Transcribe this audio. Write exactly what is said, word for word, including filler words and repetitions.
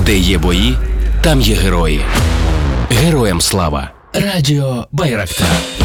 Де є бої, там є герої. Героям слава. Радіо Байрактар.